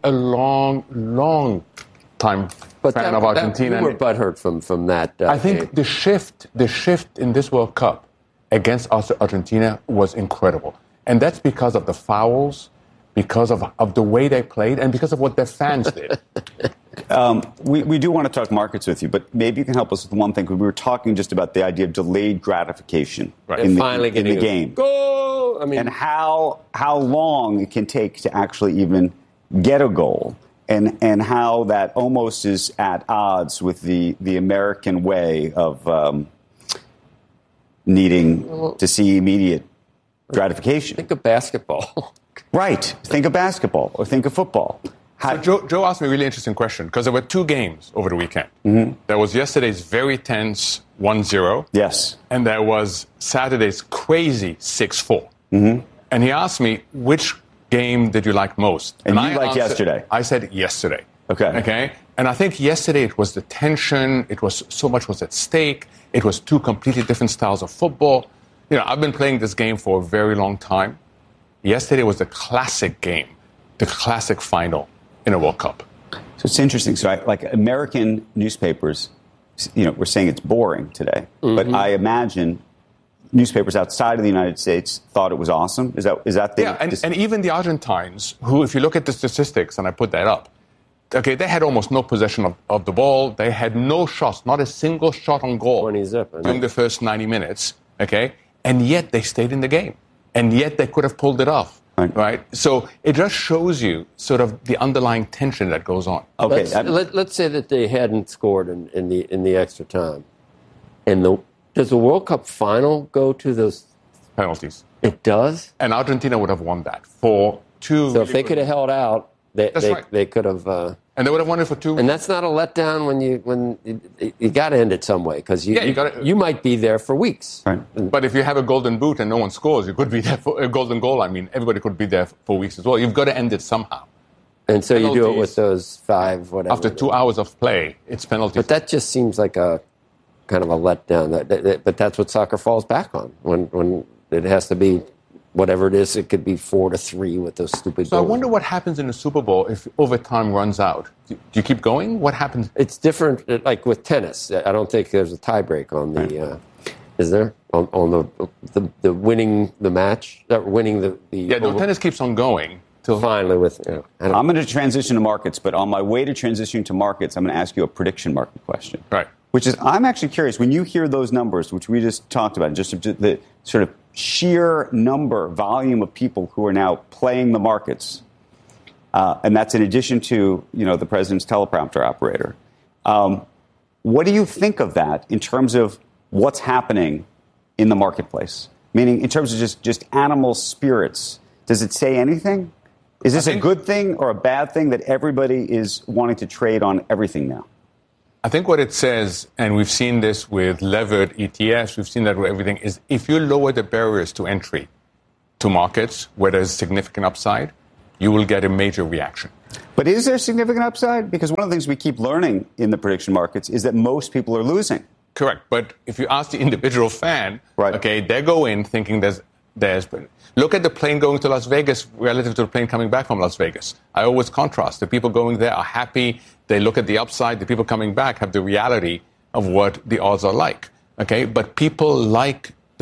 a long time fan of Argentina. We were butthurt from that. I think the shift in this World Cup against Argentina was incredible. And that's because of the fouls, because of the way they played, and because of what their fans did. We do want to talk markets with you, but maybe you can help us with one thing. We were talking just about the idea of delayed gratification in the game. Goal! And how long it can take to actually even get a goal, and how that almost is at odds with the American way of needing to see immediate gratification. Think of basketball. Right. Think of basketball or think of football. So Joe asked me a really interesting question because there were two games over the weekend. Mm-hmm. There was yesterday's very tense 1-0. Yes. And there was Saturday's crazy 6-4. Mm-hmm. And he asked me, which game did you like most? And you liked yesterday. I said yesterday. Okay. And I think yesterday it was the tension. It was so much was at stake. It was two completely different styles of football. You know, I've been playing this game for a very long time. Yesterday was the classic game, the classic final in a World Cup. So it's interesting. So, like American newspapers, we're saying it's boring today, but I imagine newspapers outside of the United States thought it was awesome. Is that the? Yeah, and even the Argentines, who, if you look at the statistics, and I put that up, okay, they had almost no possession of the ball. They had no shots, not a single shot on goal during the first 90 minutes. Okay, and yet they stayed in the game, and yet they could have pulled it off. Right. So it just shows you sort of the underlying tension that goes on. Okay. Let's say that they hadn't scored in the extra time. And does the World Cup final go to those penalties? It does? And Argentina would have won that 4-2. So if they could have held out, they could have. And they would have won it for 2. And that's not a letdown when you got to end it some way because you might be there for weeks. Right. But if you have a golden boot and no one scores, you could be there for a golden goal. I mean, everybody could be there for weeks as well. You've got to end it somehow. And so penalties, you do it with those 5, whatever. After 2 hours of play, it's penalties. But that just seems like a kind of a letdown. But that's what soccer falls back on when it has to be. Whatever it is, it could be 4-3 with those stupid goals. I wonder what happens in the Super Bowl if overtime runs out. Do you keep going? What happens? It's different, like with tennis. I don't think there's a tiebreak on the. Is there on the winning the match, winning the? Yeah, no, tennis keeps on going till finally with. I'm going to transition to markets, but on my way to transitioning to markets, I'm going to ask you a prediction market question. Right. Which is, I'm actually curious when you hear those numbers, which we just talked about, just the sort of sheer volume of people who are now playing the markets, and that's in addition to the president's teleprompter operator. What do you think of that in terms of what's happening in the marketplace? Meaning, in terms of just animal spirits, does it say anything? Is this a good thing or a bad thing that everybody is wanting to trade on everything now? I think what it says, and we've seen this with levered ETFs, we've seen that with everything, is if you lower the barriers to entry to markets where there's significant upside, you will get a major reaction. But is there significant upside? Because one of the things we keep learning in the prediction markets is that most people are losing. Correct. But if you ask the individual fan, okay, they go in thinking there's look at the plane going to Las Vegas relative to the plane coming back from Las Vegas. I always contrast. The people going there are happy. They look at the upside. The people coming back have the reality of what the odds are like. Okay, but people like they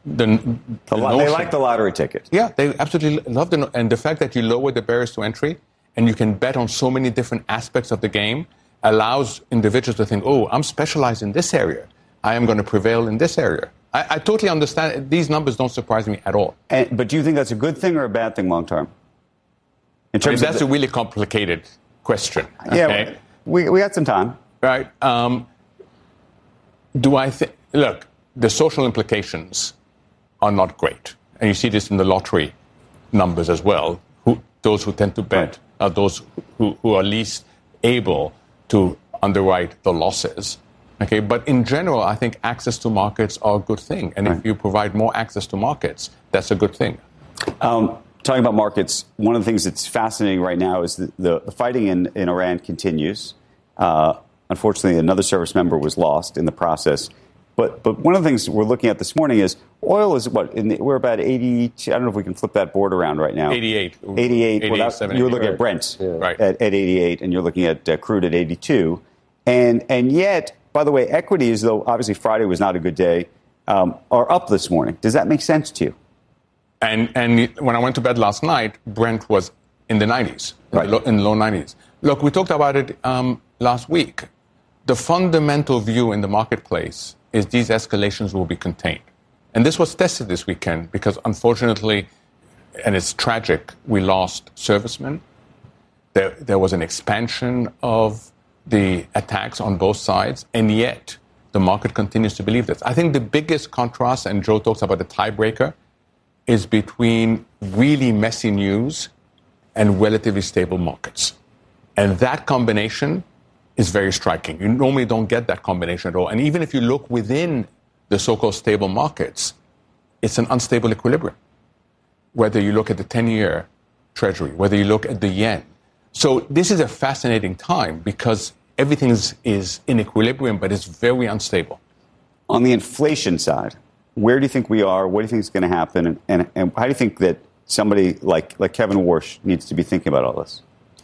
like the lottery ticket. Yeah, they absolutely love and the fact that you lower the barriers to entry and you can bet on so many different aspects of the game allows individuals to think, oh, I'm specialized in this area. I am going to prevail in this area. I totally understand. These numbers don't surprise me at all. But do you think that's a good thing or a bad thing long term? That's a really complicated question. Okay? Yeah, we got some time. Right. Look, the social implications are not great. And you see this in the lottery numbers as well. Those who tend to bet are those who are least able to underwrite the losses. Okay, but in general, I think access to markets are a good thing. And if you provide more access to markets, that's a good thing. Talking about markets, one of the things that's fascinating right now is the fighting in Iran continues. Unfortunately, another service member was lost in the process. But one of the things we're looking at this morning is oil is what? We're about 80. I don't know if we can flip that board around right now. 88. 88. You're looking at right. Brent Right. at 88, and you're looking at crude at 82. And yet, by the way, equities, though obviously Friday was not a good day, are up this morning. Does that make sense to you? And when I went to bed last night, Brent was in the 90s, Right. in the low 90s. Look, we talked about it last week. The fundamental view in the marketplace is these escalations will be contained. And this was tested this weekend because, unfortunately, and it's tragic, we lost servicemen. There was an expansion of the attacks on both sides, and yet the market continues to believe this. I think the biggest contrast, and Joe talks about the tiebreaker, is between really messy news and relatively stable markets. And that combination is very striking. You normally don't get that combination at all. And even if you look within the so-called stable markets, it's an unstable equilibrium. Whether you look at the 10-year Treasury, whether you look at the yen. So this is a fascinating time because everything is in equilibrium, but it's very unstable. On the inflation side, where do you think we are? What do you think is going to happen? And how do you think that somebody like Kevin Warsh needs to be thinking about all this?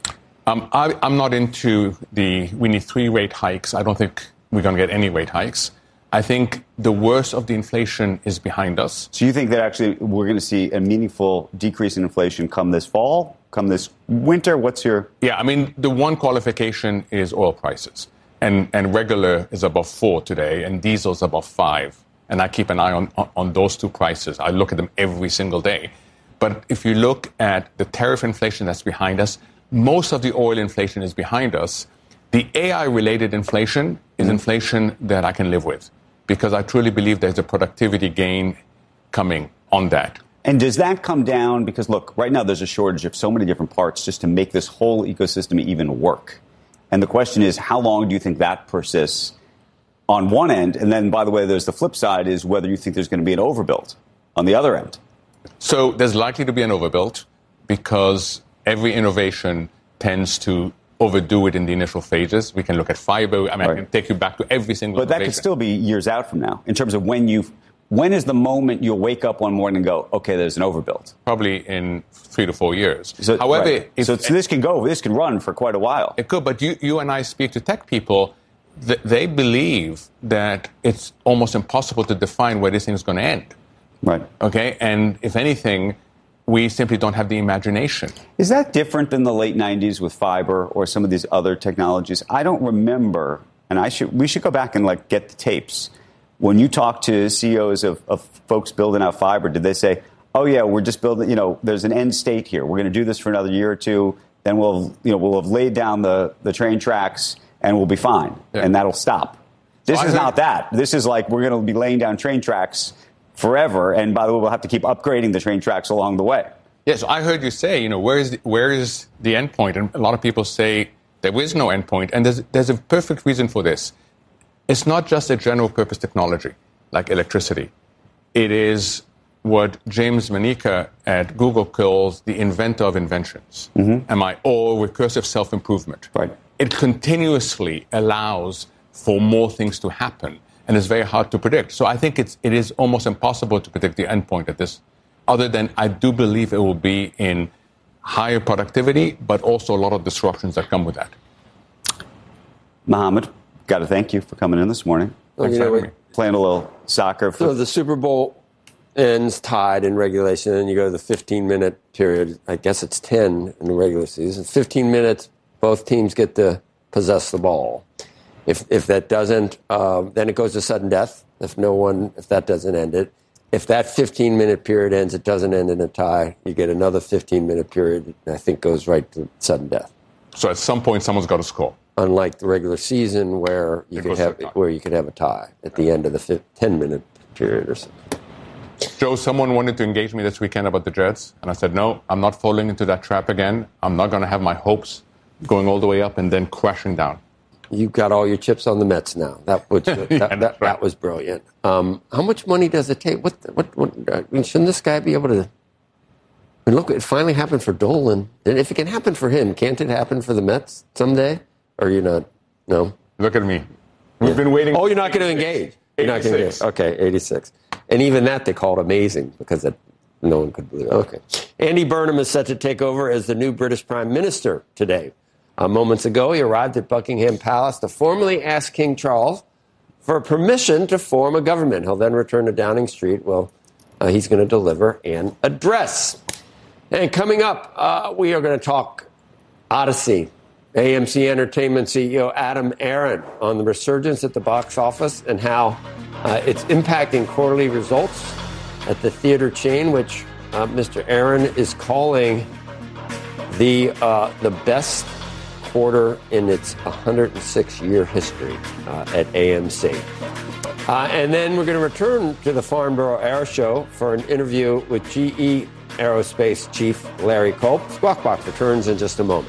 I'm not into we need 3 rate hikes. I don't think we're going to get any rate hikes. I think the worst of the inflation is behind us. So you think that actually we're going to see a meaningful decrease in inflation come this fall, come this winter? What's your... Yeah, I mean, the one qualification is oil prices. And regular is above 4 today, and diesel's above 5. And I keep an eye on those 2 prices. I look at them every single day. But if you look at the tariff inflation that's behind us, most of the oil inflation is behind us. The AI-related inflation is inflation that I can live with because I truly believe there's a productivity gain coming on that. And does that come down? Because, look, right now there's a shortage of so many different parts just to make this whole ecosystem even work. And the question is, how long do you think that persists on one end? And then, by the way, there's the flip side is whether you think there's going to be an overbuild on the other end. So there's likely to be an overbuild because every innovation tends to overdo it in the initial phases. We can look at fiber. I mean, I can take you back to every single But that innovation. could still be years out from now in terms of when is the moment you'll wake up one morning and go, okay, there's an overbuild? Probably in 3 to 4 years. So, However, right. This can run for quite a while. It could, but you and I speak to tech people. They believe that it's almost impossible to define where this thing is going to end. Right. Okay? And if anything, we simply don't have the imagination. Is that different than the late 90s with fiber or some of these other technologies? I don't remember, and we should go back and get the tapes. When you talk to CEOs of folks building out fiber, did they say, oh, yeah, we're just building, there's an end state here. We're going to do this for another year or two. Then we'll have laid down the train tracks and we'll be fine. Yeah. And that'll stop. This is not that. This is like we're going to be laying down train tracks forever. And by the way, we'll have to keep upgrading the train tracks along the way. Yes, I heard you say, where is the end point? And a lot of people say there is no end point. And there's a perfect reason for this. It's not just a general purpose technology like electricity. It is what James Manica at Google calls the inventor of inventions. Mm-hmm. Or recursive self-improvement. Right. It continuously allows for more things to happen. And it's very hard to predict. So I think it is almost impossible to predict the endpoint at this, other than I do believe it will be in higher productivity, but also a lot of disruptions that come with that. Mohammed, got to thank you for coming in this morning. Thanks for having me. Playing a little soccer. So the Super Bowl ends tied in regulation, and you go to the 15-minute period. I guess it's 10 in the regular season. 15 minutes, both teams get to possess the ball. If that doesn't, then it goes to sudden death. If that doesn't end it. If that 15-minute period ends, it doesn't end in a tie. You get another 15-minute period, I think goes right to sudden death. So at some point, someone's got to score. Unlike the regular season where you could have a tie at the end of the 10-minute period or something. Joe, someone wanted to engage me this weekend about the Jets, and I said, no, I'm not falling into that trap again. I'm not going to have my hopes going all the way up and then crashing down. You got all your chips on the Mets now. That was that was brilliant. How much money does it take? Shouldn't this guy be able to? Look, it finally happened for Dolan. And if it can happen for him, can't it happen for the Mets someday? Or you're not? No. Look at me. We've been waiting. Oh, you're not going to engage. You're not gonna get, okay, 86. And even that they called amazing because no one could believe it. Okay. Andy Burnham is set to take over as the new British Prime Minister today. Moments ago, he arrived at Buckingham Palace to formally ask King Charles for permission to form a government. He'll then return to Downing Street. Well, he's going to deliver an address. And coming up, we are going to talk Odyssey. AMC Entertainment CEO Adam Aron on the resurgence at the box office and how it's impacting quarterly results at the theater chain, which Mr. Aron is calling the best quarter in its 106-year history at AMC. And then we're going to return to the Farnborough Air Show for an interview with GE Aerospace Chief Larry Culp. Squawk Box returns in just a moment.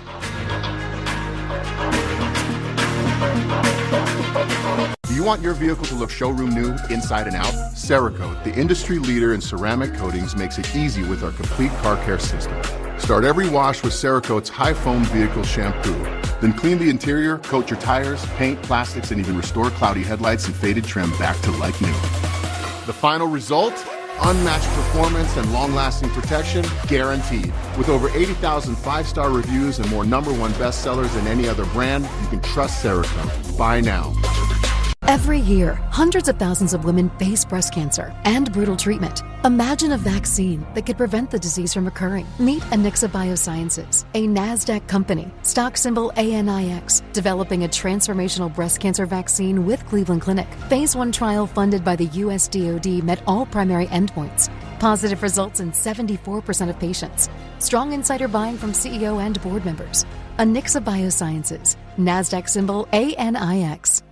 Do you want your vehicle to look showroom new, inside and out? Cerakote, the industry leader in ceramic coatings, makes it easy with our complete car care system. Start every wash with Cerakote's high foam vehicle shampoo. Then clean the interior, coat your tires, paint, plastics, and even restore cloudy headlights and faded trim back to like new. The final result? Unmatched performance and long-lasting protection guaranteed. With over 80,000 five-star reviews and more #1 bestsellers than any other brand, you can trust Cerakote. Buy now. Every year, hundreds of thousands of women face breast cancer and brutal treatment. Imagine a vaccine that could prevent the disease from occurring. Meet Anixa Biosciences, a NASDAQ company, stock symbol ANIX, developing a transformational breast cancer vaccine with Cleveland Clinic. Phase 1 trial funded by the US DoD met all primary endpoints. Positive results in 74% of patients. Strong insider buying from CEO and board members. Anixa Biosciences, NASDAQ symbol ANIX.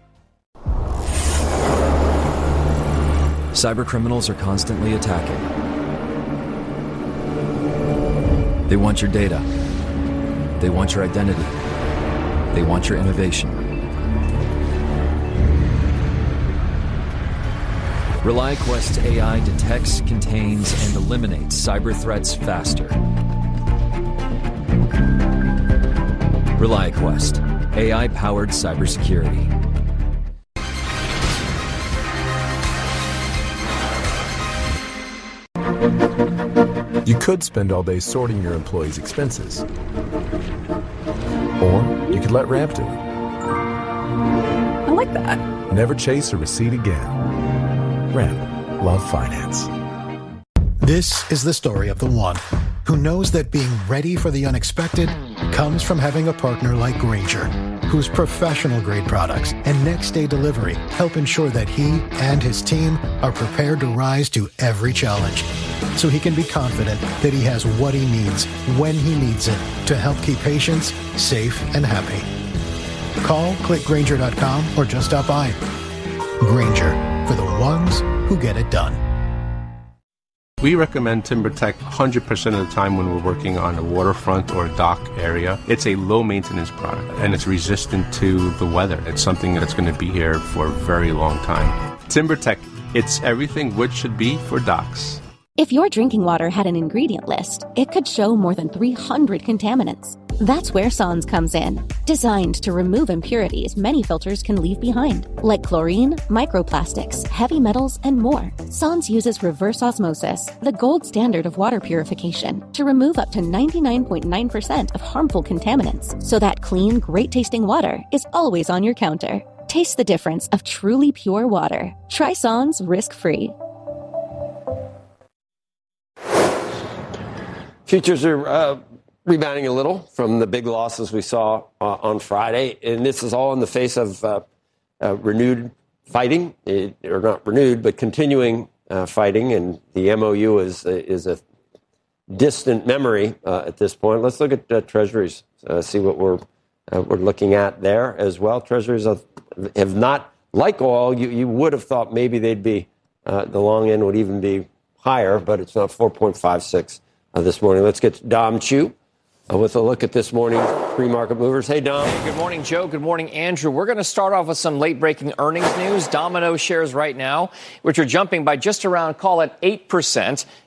Cybercriminals are constantly attacking. They want your data. They want your identity. They want your innovation. ReliQuest AI detects, contains, and eliminates cyber threats faster. ReliQuest, AI-powered cybersecurity. You could spend all day sorting your employees' expenses. Or you could let Ramp do it. I like that. Never chase a receipt again. Ramp. Love finance. This is the story of the one who knows that being ready for the unexpected comes from having a partner like Grainger, whose professional-grade products and next-day delivery help ensure that he and his team are prepared to rise to every challenge, so he can be confident that he has what he needs when he needs it to help keep patients safe and happy. Call, click Grainger.com, or just stop by. Grainger, for the ones who get it done. We recommend TimberTech 100% of the time when we're working on a waterfront or a dock area. It's a low-maintenance product, and it's resistant to the weather. It's something that's going to be here for a very long time. TimberTech, it's everything wood should be for docks. If your drinking water had an ingredient list, it could show more than 300 contaminants. That's where Sans comes in. Designed to remove impurities many filters can leave behind, like chlorine, microplastics, heavy metals, and more. Sans uses reverse osmosis, the gold standard of water purification, to remove up to 99.9% of harmful contaminants, so that clean, great-tasting water is always on your counter. Taste the difference of truly pure water. Try Sans risk-free. Futures are rebounding a little from the big losses we saw on Friday. And this is all in the face of renewed fighting, or not renewed, but continuing fighting. And the MOU is a distant memory at this point. Let's look at Treasuries, see what we're looking at there as well. Treasuries have not, like oil, you would have thought maybe they'd be, the long end would even be higher, but it's not 4.56 this morning. Let's get Dom Chu with a look at this morning's pre-market movers. Hey, Dom. Hey, good morning, Joe. Good morning, Andrew. We're going to start off with some late-breaking earnings news. Domino shares right now, which are jumping by just around, call it 8%,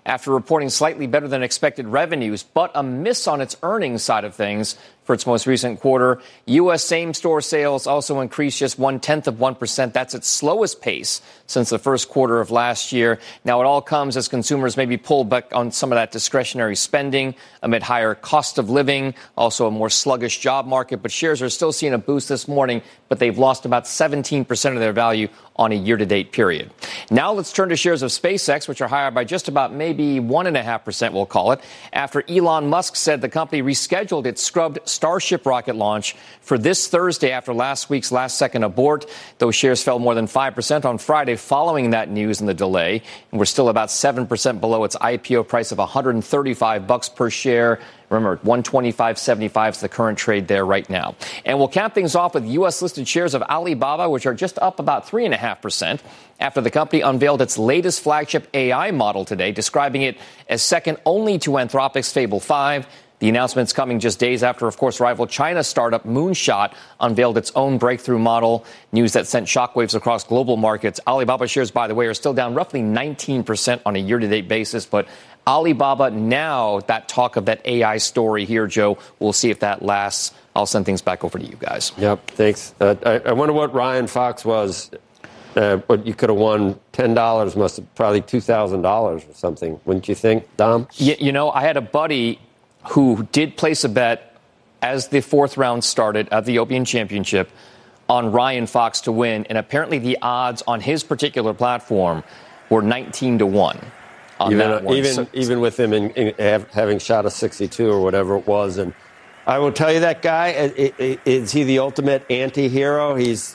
after reporting slightly better than expected revenues, but a miss on its earnings side of things for its most recent quarter. U.S. same-store sales also increased just 0.1%. That's its slowest pace since the first quarter of last year. Now, it all comes as consumers maybe pull back on some of that discretionary spending amid higher cost of living, also a more sluggish job market. But shares are still seeing a boost this morning, but they've lost about 17% of their value on a year-to-date period. Now let's turn to shares of SpaceX, which are higher by just about maybe 1.5%, we'll call it, after Elon Musk said the company rescheduled its scrubbed Starship rocket launch for this Thursday after last week's last-second abort. Those shares fell more than 5% on Friday following that news and the delay, and we're still about 7% below its IPO price of $135 per share. Remember, $125.75 is the current trade there right now. And we'll cap things off with U.S.-listed shares of Alibaba, which are just up about 3.5% after the company unveiled its latest flagship AI model today, describing it as second only to Anthropic's Fable 5. The announcement's coming just days after, of course, rival China startup Moonshot unveiled its own breakthrough model, news that sent shockwaves across global markets. Alibaba shares, by the way, are still down roughly 19% on a year-to-date basis, but Alibaba now, that talk of that AI story here, Joe, we'll see if that lasts. I'll send things back over to you guys. Yep, thanks. I wonder what Ryan Fox was. But you could have won $10, must have probably $2,000 or something, wouldn't you think, Dom? You know, I had a buddy who did place a bet as the fourth round started at the Opium Championship on Ryan Fox to win, and apparently the odds on his particular platform were 19-1 on that one. Even with him having shot a 62 or whatever it was. And I will tell you, that guy, is he the ultimate anti-hero? He's,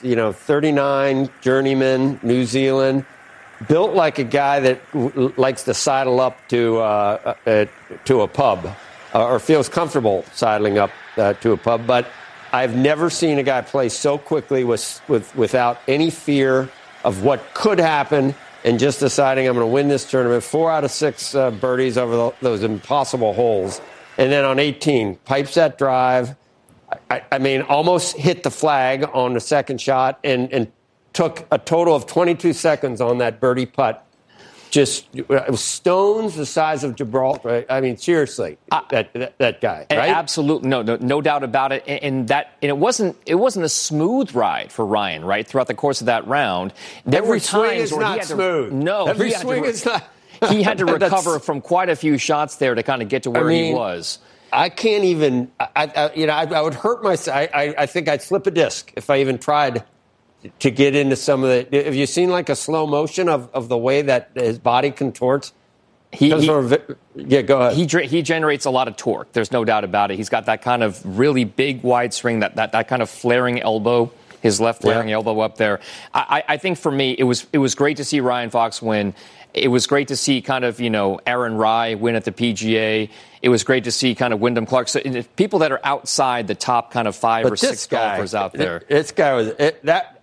39, journeyman, New Zealand, built like a guy that likes to sidle up to a pub. Or feels comfortable sidling up to a pub. But I've never seen a guy play so quickly without any fear of what could happen and just deciding I'm going to win this tournament. 4 out of 6 birdies over those impossible holes. And then on 18, pipes that drive. I mean, almost hit the flag on the second shot and took a total of 22 seconds on that birdie putt. Just stones the size of Gibraltar. I mean, seriously, that guy, right? Absolutely, no doubt about it. And it wasn't a smooth ride for Ryan, right? Throughout the course of that round, every swing is not smooth. No, every swing is not. He had to recover from quite a few shots there to kind of get to where he was. I can't even. I would hurt myself. I think I'd slip a disc if I even tried to get into some of the. Have you seen like a slow motion of the way that his body contorts? Go ahead. He generates a lot of torque. There's no doubt about it. He's got that kind of really big, wide swing, that kind of flaring elbow, his left flaring elbow up there. I think for me, it was great to see Ryan Fox win. It was great to see kind of, Aaron Rai win at the PGA. It was great to see kind of Wyndham Clark. So people that are outside the top kind of 5 or 6 golfers out there. This guy was that.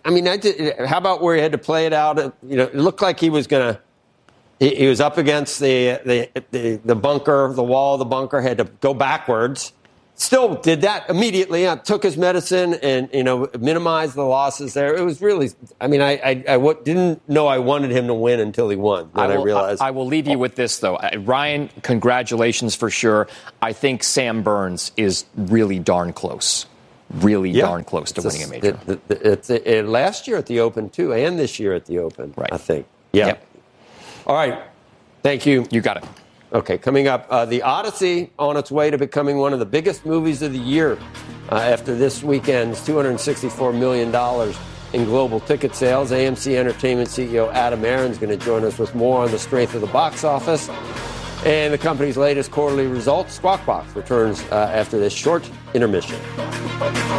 How about where he had to play it out? It looked like he was going to. He was up against the bunker, the wall of the bunker, had to go backwards. Still did that immediately. Took his medicine and, minimized the losses there. It was really, I didn't know I wanted him to win until he won. Then I realized. I will leave you with this, though. Ryan, congratulations for sure. I think Sam Burns is really darn close. Darn close to winning a major. It's last year at the Open, too, and this year at the Open, right. I think. Yeah. Yep. All right. Thank you. You got it. Okay, coming up, The Odyssey on its way to becoming one of the biggest movies of the year after this weekend's $264 million in global ticket sales. AMC Entertainment CEO Adam Aron is going to join us with more on the strength of the box office and the company's latest quarterly results. Squawk Box returns after this short intermission.